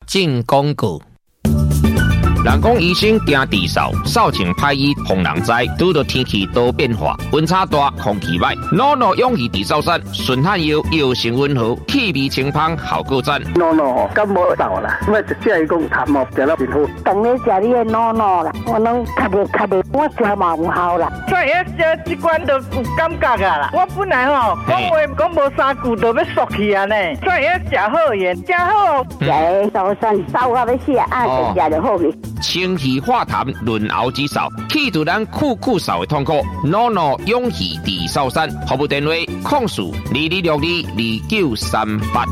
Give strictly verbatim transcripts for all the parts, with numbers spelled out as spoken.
进广告。人讲医生惊治扫，扫清歹医防人灾。拄到天气多变化，温差大，空气歹。诺诺勇气治扫山，顺汗药药性温和，气味清芳，效果赞。 诺诺感冒扫啦，我直接讲感冒食了真好。 当你食你的诺诺啦，我拢卡袂卡袂，我食嘛有效啦。 所以这这罐都有感觉啊啦。我本来吼讲话讲无三句都要缩去啊呢，所以食好盐，食好。 食的扫山扫到要死啊，就食就好去。 清气化痰，润喉止扫，去除咱酷酷扫的痛苦。诺诺勇气治扫山，服务电话：控诉二二六二二九三八。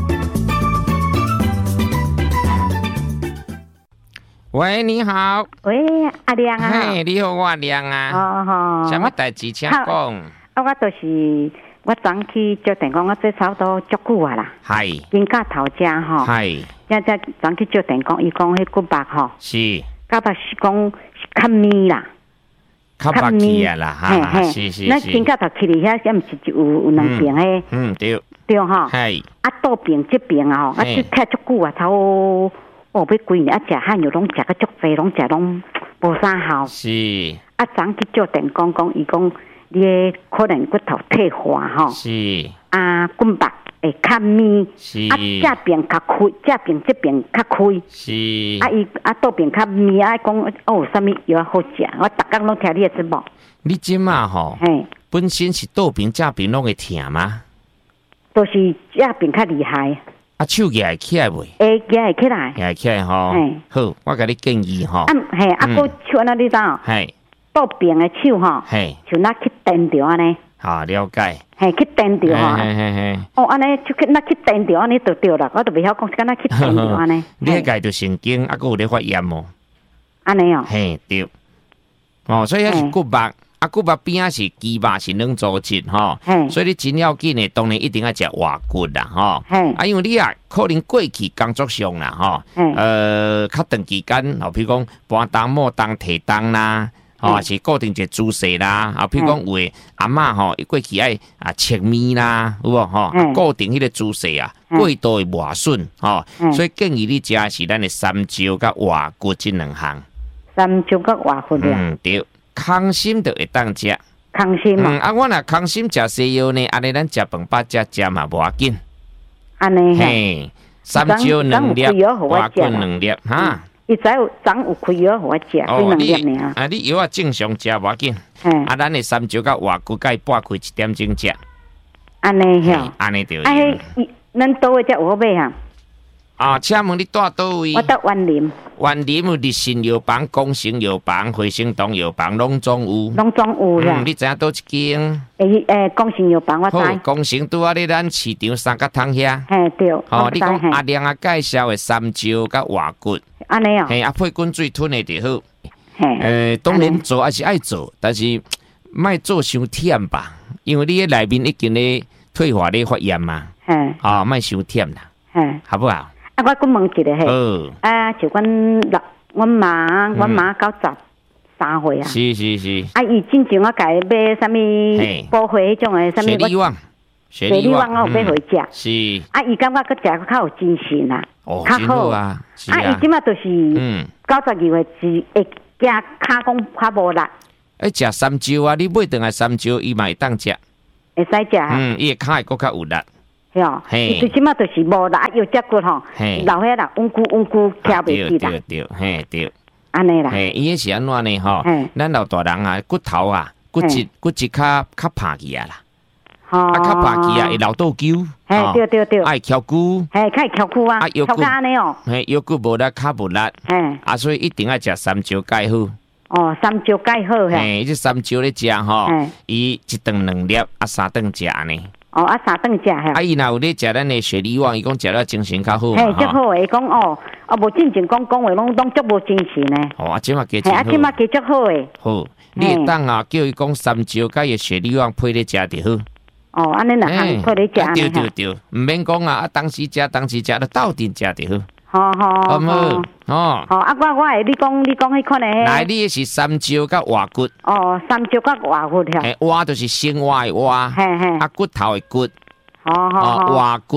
喂，你好。 喂，阿亮啊。 嘿，你好，我阿亮啊。 哦吼。 什么代志请讲？ 啊，我就是我昨去接电工，我这差不多足久啊啦。 系。 今甲头家吼。 系。 即即昨去接电工，伊讲迄骨白吼。 是。 骨白是讲较咪啦。 较白起啊啦，哈哈，是是是。 那今甲头去哩遐，遐毋是有有两边诶。 嗯，对。 对吼。 系。 啊，倒边这边啊吼，啊，就踢足久啊，差不哦，要几年啊？食汉药拢食个足济，拢食拢无啥效。 是。 啊，昨去照电讲讲，伊讲你可能骨头退化吼。 是。啊， 骨白会较咪。 是。 啊，这边较开，这边这边较开。 是。 啊，伊啊倒边较咪啊，讲哦，啥物药好食？我逐工拢听你的节目。 你即马吼， 嘿， 本身是倒边这边拢会疼吗？ 都是这边较厉害。 啊，手举会起来袂？ 会举会起来， 会起来吼。好，我甲你建议吼。 啊，嘿，啊，个手安怎你知道？ 嘿， 倒边的手吼， 嘿， 像那去电着安尼。 好，了解。 嘿，去电着吼。 嘿嘿嘿。 哦，安尼就去那去电着安尼就对啦，我都袂晓讲，敢若去电着安尼。 你迄个就神经，啊，佫有咧发炎哦。 安尼哦。 嘿，对。哦，所以迄是骨肉。啊，骨肉边啊是肌肉是软组织吼，所以你真要紧的，当然一定要食活骨啦吼。啊，因为你啊可能过去工作上啦吼，呃，较长期间，吼，比如讲搬重摸重提重啦，吼是固定一个姿势啦，啊，比如讲有诶阿嬷吼，伊过去爱啊切面啦，有无吼？固定迄个姿势啊，过度会磨损吼，所以建议你食是咱的三焦甲活骨这两项。 三焦甲活骨啊。 嗯，对。康心就会当食， 康心嘛。 嗯，啊，我若康心食西药呢，安尼咱食饭饱食食嘛无要紧。 安尼嘿，三焦两粒，活骨两粒，哈。 伊早有昨有开药互我食，开两粒尔。 啊，你药啊正常食无要紧。啊，咱的三焦甲活骨甲伊拨开一点钟食。 安尼晓。 安尼就。 啊，迄咱倒位才有好买哈。 啊，请问你住倒位？ 我住园林。 园林有日新药房、工程药房、惠生堂药房，拢总有。 拢总有啦。 嗯，你知影倒一间？ 诶诶，工程药房我知。 好，工程拄啊咧咱市场三角塘遐。 嘿，对。 哦，你讲阿亮啊介绍的三焦甲活骨。 安尼哦。 嘿，啊配滚水吞的就好。 嘿。 诶，当然做还是爱做，但是莫做伤忝吧，因为你迄内面已经咧退化咧发炎嘛。嘿。啊，莫伤忝啦。嘿。好不好？ 啊，我佮问一个嘿，啊，就阮六，阮妈，阮妈九十三岁啊。 是是是。 啊，伊进前我家买啥物补血迄种诶，啥物？ 雪利旺， 雪利旺我有买回食。 是。 啊，伊感觉佮食较有精神啦， 较好啊。 啊，伊即马就是嗯，九十二岁是会惊骹讲较无力。 诶，食三焦啊，你买顿来三焦，伊嘛会当食。 会使食。 嗯，伊个骹会佫较有力。 嘿，伊最起码就是无力，又只骨吼，老岁啦，稳固稳固徛袂起啦。 对对嘿对。 安尼啦。 嘿，伊迄是安怎呢？吼，咱老大人啊，骨头啊，骨质骨质较较趴去啊啦。啊，较趴去啊，会老倒揪。 嘿，对对对。 爱翘骨。 嘿，较会翘骨啊。啊，腰骨安尼哦。 嘿，腰骨无力，较无力。嘿。啊，所以一定要食三焦介好。 哦，三焦介好嘿。 嘿，这三焦咧食吼，伊一顿两粒，啊三顿食安尼。 哦，啊，三顿食嘿。啊， 伊若有咧食咱的雪利旺，伊讲食了精神较好嘛。 嘿，足好诶，伊讲哦，啊无进前讲讲话拢拢足无精神诶。 哦，啊，即马加真好。 啊，即马加足好诶。 好，你会当啊，叫伊讲三焦甲伊雪利旺配咧食就好。 哦，安尼若通配咧食安尼。 对对对，毋免讲啊，啊当时食当时食，就斗阵食就好。 好好好冇？哦。 好，啊，我我会你讲你讲迄款诶。 来，你是三焦甲活骨。 哦，三焦甲活骨遐。 诶，活就是生活诶活。 嘿嘿。 啊，骨头诶骨。 好好好。 活骨。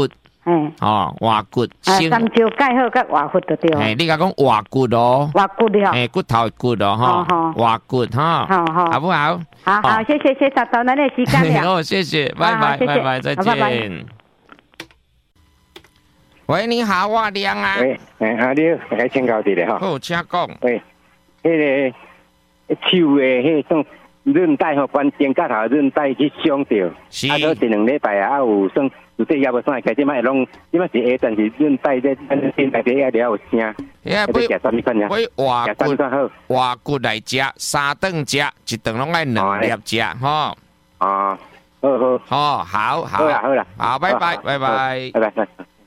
哎， 哦，活骨， 三招钙好甲活骨就对。 哎，你甲讲活骨哦， 活骨了， 哎，骨头的骨哦，哈，活骨哈， 好好， 好不好？ 好好，谢谢谢，达到咱的时间了。 哦，谢谢，拜拜，拜拜，再见。喂，你好，我亮啊。 喂，哎，阿廖，还请教一下哈。 好，请讲。 喂，迄个手的迄种韧带吼，关肩胛头韧带去伤着，啊，都一两礼拜啊，有算有这也无算，开即摆拢，即摆是下，但是韧带在咱肩内底也了有声。 哎， 不食什么款呀？ 不活骨，活骨来食，三顿食，一顿拢爱两粒食，吼。 啊，好好， 好，好， 好啦，好啦， 好，拜拜，拜拜， 拜拜。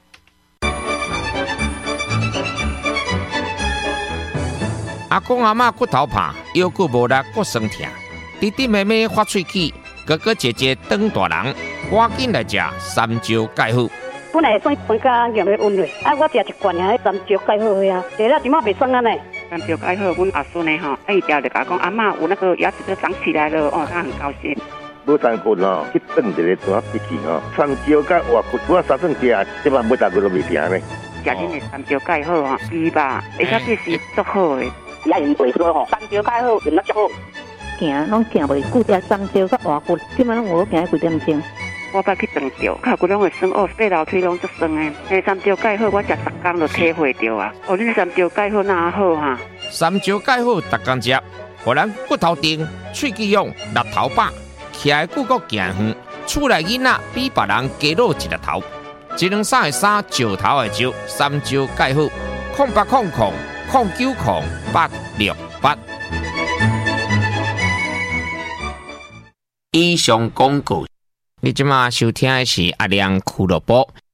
阿公阿嬷骨头怕，腰骨无力，骨酸痛。弟弟妹妹发喙齿，哥哥姐姐长大人，赶紧来食三招钙好。 本来算分家养的温热，啊，我食一罐啊，三招钙好呀，食了怎么袂酸啊呢？三招钙好，阮阿孙呢吼，伊条就甲讲阿嬷有那个牙齿都长起来了，哦，他很高兴。 无当骨哦，去炖一个怎笔记哦，三招甲活骨，我三顿食，即摆无当骨都未停呢。 食恁的三招钙好吼，鸡吧，而且这是足好的。也用袂说吼，三招钙好，用得足好。 行拢行袂久，食三招甲活骨，即摆拢无行几点钟。 我捌去长着，脚骨拢会酸哦，爬楼梯拢足酸诶。诶，三招钙好，我食十工就体会着啊。哦，恁三招钙好哪好哈？ 三招钙好，逐工食，互咱骨头硬，喙齿勇，力头饱，徛诶骨骼行远，厝内囡仔比别人加老一粒头。一两三个三，石头的石，三招钙好，空八空空。空九空八六八。以上广告，你即马收听的是阿亮俱乐部。